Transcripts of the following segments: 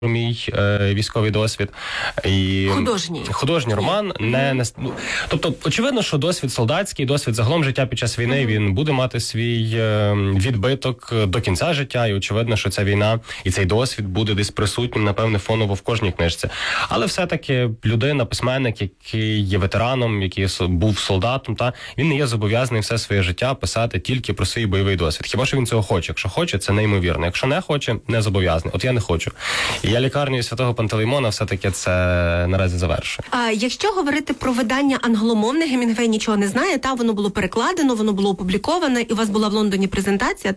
мій військовий досвід. І художній роман. Тобто, очевидно, що досвід солдатський, досвід загалом життя під час війни, він буде мати свій відбиток до кінця життя, і очевидно, що ця війна і цей досвід буде десь присутнім, напевне, фоново в кожній книжці. Але все-таки людина, письменник, який є ветераном, який був солдатом, він не є зобов'язаний все своє життя писати тільки про свій бойовий досвід. Хіба що він цього хоче? Якщо хоче, це неймовірно. Якщо не хоче, не зобов'язаний. От я не хочу. І я лікарнею Святого Пантелеймона все-таки це наразі завершую. А якщо говорити про видання англомовне, Гемінгвей нічого не знає, воно було перекладено, воно було опубліковане, і у вас була в Лондоні презентація,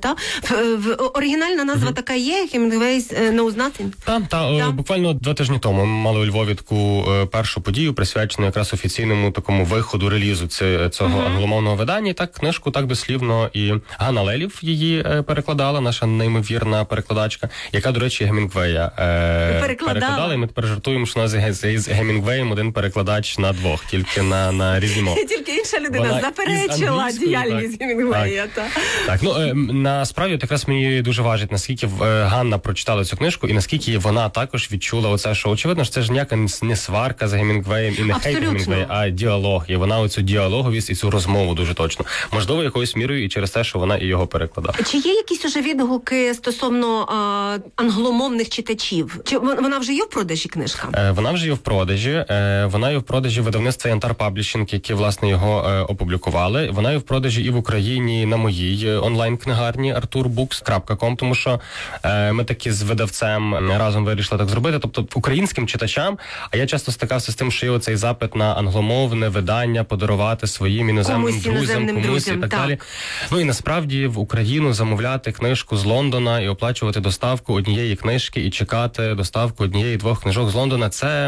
оригінальна назва така є, Hemingway's Knows Nothing? Буквально 2 тижні тому ми мали у Львові таку першу подію, присвячену якраз офіційному такому виходу, релізу цього англомовного видання. І так книжку так дослівно і Ганна Лелів її перекладала, наша неймовірна перекладачка, яка, до речі, Гемінгвея перекладала. І ми тепер жартуємо, що у нас з Гемінгвеєм один перекладач на 2, тільки на різні мови. Тільки інша людина заперечила діяльність Гемінгвея. Так, насправді, якраз мені дуже важить, наскільки Ганна прочитала цю книжку, і наскільки вона також відчула оце, що, очевидно, що це ж ніяка не сварка з Гемінгвеєм і не хейт Гемінгвея, а діалог. І вона оцю діалоговість і цю розмову дуже точно. Можливо, якоюсь мірою і через те, що вона і його перекладала. Чи є якісь уже відгуки стосовно англомовних читачів? Чи вона вже є в продажі, книжка? Вона вже є в продажі. Вона є в продажі видавництва Янтар Паблішинг, які, власне, його опублікували. Вона є в продажі і в Україні на моїй онлайн-книгарні arturbooks.com, тому що ми таки з видавцем разом вирішили так зробити. Тобто українським читачам, а я часто стикався з тим, що є оцей запит на англомовне видання подарувати своїм іноземним друзям, комусь і так далі. І насправді в Україну замовляти книжку з Лондона і оплачувати доставку однієї книжки і чекати доставку 1-2 книжок з Лондона, це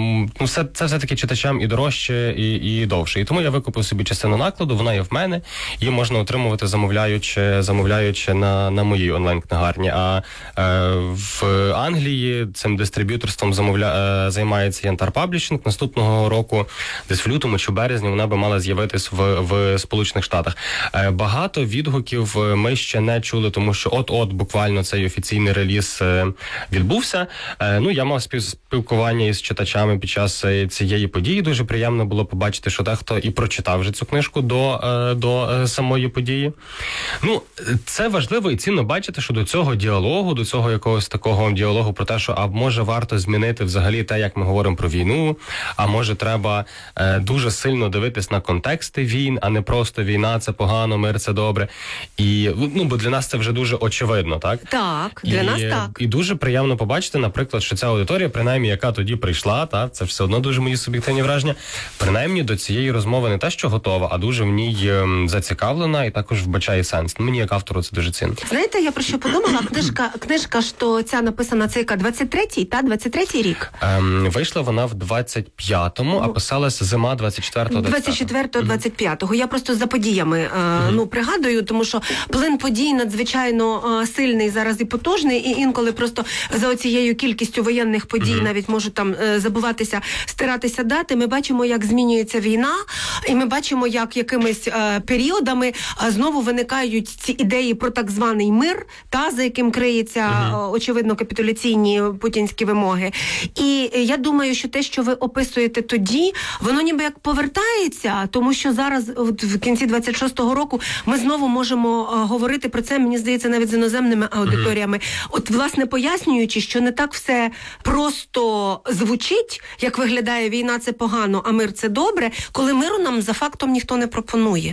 все-таки читачам і дорожче, і довше. І тому я викупив собі частину накладу, вона є в мене, її можна отримувати, замовляючи на моїй онлайн-книгарні. А в Англії цим дистриб'юторством займається Янтар Паблішинг. Наступного року, десь в лютому чи березні, вона би мала з'явитись в Сполучених Штатах. Багато відгуків ми ще не чули, тому що от буквально цей офіційний реліз відбувся. Я мав спілкування із читачами під час цієї події. Дуже приємно було побачити, що дехто і прочитав вже цю книжку до самої події. Це важливо і цінно бачити, що до цього діалогу, до цього якогось такого діалогу про те, що а може варто змінити взагалі те, як ми говоримо про війну, а може треба дуже сильно дивитись на контексти війн, а не просто війна – це погано, мир – це добре. І, бо для нас це вже дуже очевидно, так? Так, для нас так. І дуже приємно побачити, наприклад, що ця аудиторія, принаймні, яка тоді прийшла, це все одно дуже мої суб'єктивні враження, принаймні до цієї розмови не те, що готова, а дуже в ній зацікавлена і також вбачає сенс. Мені як автору це дуже цінно. Знаєте, я про що подумала? Книжка, що ця написана, це яка, 23-й рік? Вийшла вона в 25-му, а писалася зима 24-го. 24-25-го. Я просто за подіями пригадую, тому що плин подій надзвичайно сильний зараз і потужний, і інколи просто за оцією кількістю воєнних подій навіть можуть там забуватися, стиратися дати. Ми бачимо, як змінюється війна, і ми бачимо, як якимись періодами знову виникають ці ідеї про так званий мир, за яким криється, очевидно, капітуляційні путінські вимоги. І я думаю, що те, що ви описуєте тоді, воно ніби як повертається, тому що зараз, в кінці 26-го року, ми знову можемо говорити про це, мені здається, навіть з іноземними аудиторіями. От, власне, пояснюючи, що не так все просто звучить, як виглядає війна – це погано, а мир – це добре, коли миру нам за фактом ніхто не пропонує.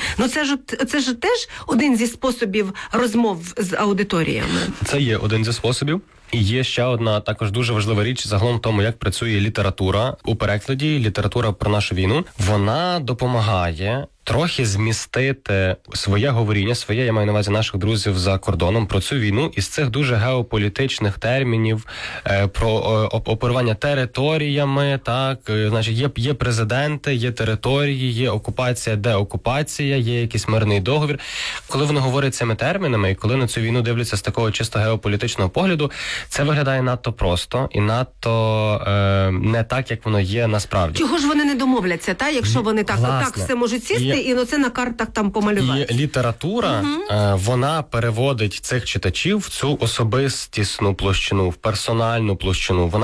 Це ж теж один зі способів розмов з аудиторіями. Це є один зі способів. І є ще одна також дуже важлива річ загалом в тому, як працює література у перекладі, література про нашу війну. Вона допомагає трохи змістити своє говоріння, я маю на увазі наших друзів за кордоном, про цю війну із цих дуже геополітичних термінів, про оперування територіями, так, значить, є президенти, є території, є окупація, деокупація, є якийсь мирний договір. Коли вони говорять цими термінами, і коли на цю війну дивляться з такого чисто геополітичного погляду, це виглядає надто просто і надто не так, як воно є насправді. Чого ж вони не домовляться, якщо вони так все можуть сісти і це на картах там помалювати. І література, вона переводить цих читачів в цю особистісну площину, в персональну площину. Вона